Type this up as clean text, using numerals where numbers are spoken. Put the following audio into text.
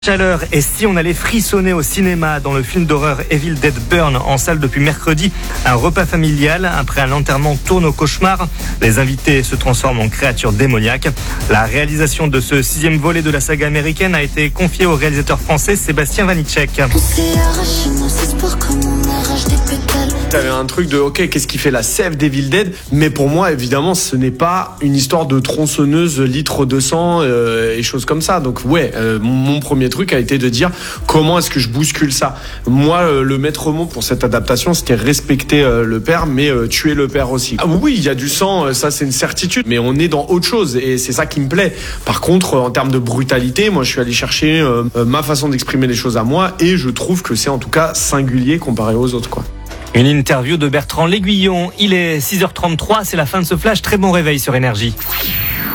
Chaleur, et si on allait frissonner au cinéma dans le film d'horreur Evil Dead Burn en salle depuis mercredi, un repas familial après un enterrement tourne au cauchemar. Les invités se transforment en créatures démoniaques. La réalisation de ce 6e volet de la saga américaine a été confiée au réalisateur français Sébastien Vanitschek. T'avais un truc de ok, qu'est-ce qui fait la sève d'Evil Dead, mais pour moi évidemment ce n'est pas une histoire de tronçonneuse litre de sang et choses comme ça. Donc mon premier truc a été de dire comment est-ce que je bouscule ça. Moi le maître mot pour cette adaptation c'était respecter le père mais tuer le père aussi. Ah oui, il y a du sang, ça c'est une certitude, mais on est dans autre chose et c'est ça qui me plaît. Par contre en termes de brutalité, moi je suis allé chercher ma façon d'exprimer les choses à moi et je trouve que c'est en tout cas singulier comparé aux autres quoi. Une interview de Bertrand L'Aiguillon. Il est 6h33, c'est la fin de ce flash. Très bon réveil sur Énergie.